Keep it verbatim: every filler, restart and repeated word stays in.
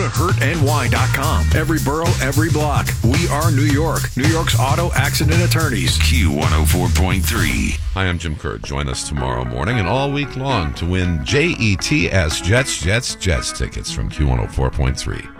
hurt n y dot com. Every borough, every block. We are New York. New York's auto accident attorneys. Q one oh four point three. Hi, I'm Jim Kerr. Join us tomorrow morning and all week long to win J E T S Jets, Jets, Jets tickets from Q one oh four point three.